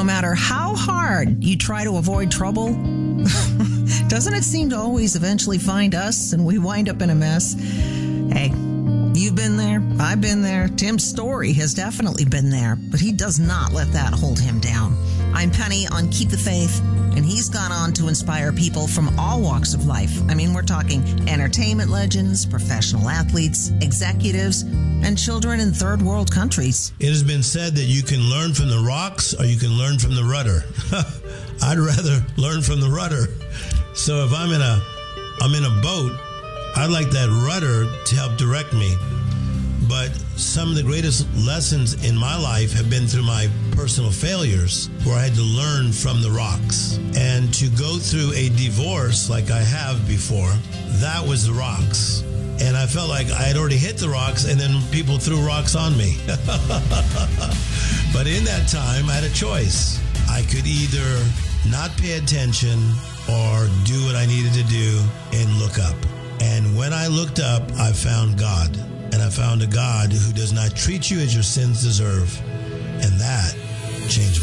no matter how hard you try to avoid trouble, doesn't it seem to always eventually find us and we wind up in a mess? Hey, you've been there. I've been there. Tim Story has definitely been there, but he does not let that hold him down. I'm Penny on Keep the Faith, and he's gone on to inspire people from all walks of life. I mean, we're talking entertainment legends, professional athletes, executives, and children in third world countries. It has been said that you can learn from the rocks or you can learn from the rudder. I'd rather learn from the rudder. So if I'm in a boat, I'd like that rudder to help direct me. But some of the greatest lessons in my life have been through my personal failures, where I had to learn from the rocks. And to go through a divorce like I have before, that was the rocks. And I felt like I had already hit the rocks, and then people threw rocks on me. But in that time, I had a choice. I could either not pay attention or do what I needed to do and look up. And when I looked up, I found God. And I found a God who does not treat you as your sins deserve. And that changed